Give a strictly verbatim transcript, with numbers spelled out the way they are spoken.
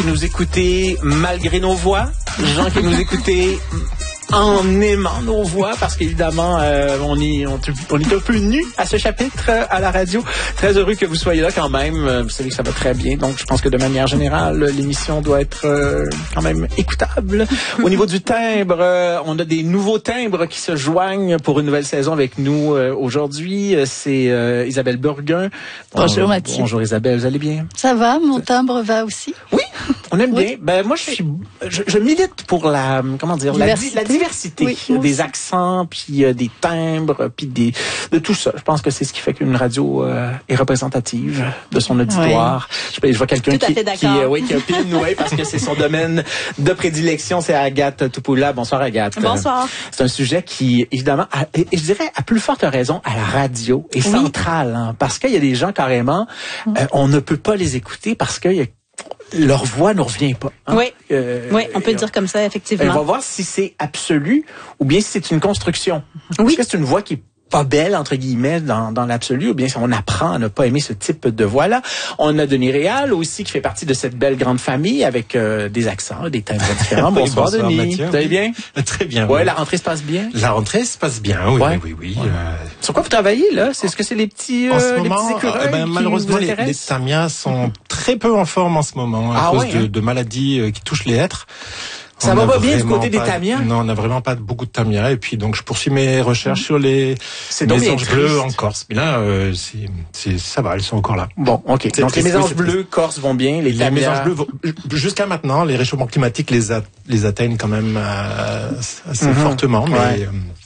qui nous écoutez malgré nos voix, gens qui nous écoutez en aimant nos voix, parce qu'évidemment, euh, on, est, on, on est un peu nus à ce chapitre euh, à la radio. Très heureux que vous soyez là quand même. Euh, vous savez que ça va très bien, donc je pense que de manière générale, l'émission doit être euh, quand même écoutable. Au niveau du timbre, euh, on a des nouveaux timbres qui se joignent pour une nouvelle saison avec nous euh, aujourd'hui. C'est euh, Isabelle Burguin. Bonjour Mathieu. Bonjour Isabelle, vous allez bien? Ça va, mon timbre va aussi. Oui, on aime oui. bien. Ben moi, je suis, je, je milite pour la, comment dire, diversité. la, la diversité oui, des accents, puis euh, des timbres, puis des, de tout ça. Je pense que c'est ce qui fait qu'une radio euh, est représentative de son auditoire. Oui. Je, je vois quelqu'un qui, qui, euh, oui, qui opine, oui, parce que c'est son domaine de prédilection. C'est Agathe Toupoula. Bonsoir Agathe. Bonsoir. C'est un sujet qui, évidemment, a, et je dirais à plus forte raison, à la radio est oui. central, hein, parce qu'il y a des gens carrément, mmh. euh, on ne peut pas les écouter parce qu'il y a leur voix ne revient pas. Hein? Oui, euh, oui, on peut euh, dire comme ça, effectivement. On va voir si c'est absolu ou bien si c'est une construction. Oui. Est-ce que c'est une voix qui est pas belle, entre guillemets, dans, dans l'absolu, ou bien si on apprend à ne pas aimer ce type de voix-là. On a Denis Réal aussi, qui fait partie de cette belle grande famille avec euh, des accents, des timbres différents. oui, bonsoir, bonsoir, Denis. Mathieu. Vous allez bien? Très bien. Ouais, oui. La rentrée se passe bien? La rentrée se passe bien, oui, ouais. oui, oui. oui. Ouais. Euh... Sur quoi vous travaillez, là? C'est, est-ce que c'est les petits, euh, en ce les moment, petits écureuils euh, ben, qui malheureusement, vous les, les tamias sont très peu en forme en ce moment, à ah, cause ouais, de, hein? de maladies euh, qui touchent les êtres. Ça va pas bien du côté des tamias? Non, on n'a vraiment pas beaucoup de tamias. Et puis donc je poursuis mes recherches mmh. sur les mésanges bleus en Corse. Mais là, euh, c'est, c'est, ça va, elles sont encore là. Bon, ok. C'est, donc les mésanges bleus corse vont bien, les, les mésanges bleus vont, jusqu'à maintenant, les réchauffements climatiques les, a, les atteignent quand même euh, assez mmh. fortement. Mais ouais. euh,